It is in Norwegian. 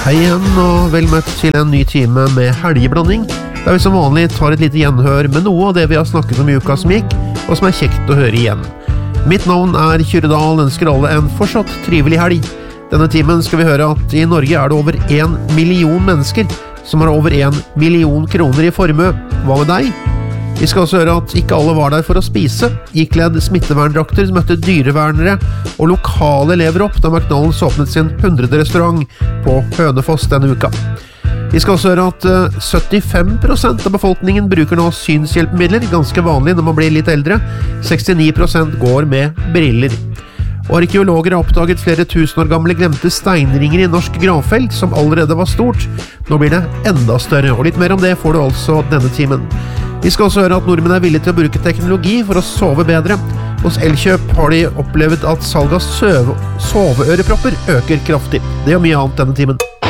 Hei igjen, og vel møtt til en ny time med helgeblanding, der vi som vanlig tar et lite gjenhør med noe av det vi har snakket om i uka som gikk, og som kjekt å høre igjen. Mitt navn Kyrre Dahl, ønsker alle en fortsatt trivelig helg. Denne timen skal vi høre at i Norge det over 1 million mennesker som har over 1 million kroner i formue. Hva med deg? Vi skal også høre at ikke alle var der for å spise. Ikledd smitteverndrakter møtte dyrevernere og lokale elever opp da McDonald's åpnet sin 100. restaurant på Hønefoss denne uka. Vi skal også høre at 75% av befolkningen bruker nå synshjelpemidler, ganske vanlig når man blir litt eldre. 69% går med briller. Og arkeologer har oppdaget flere tusen år gamle glemte steinringer i norsk gravfelt som allerede var stort. Nå blir det enda større, og litt mer om det får du altså denne timen. Vi skal også høre at nordmenn villige til å bruke teknologi for å sove bedre. Hos Elkjøp har de opplevd at salg av soveørepropper øker kraftig. Det og mye annet denne timen.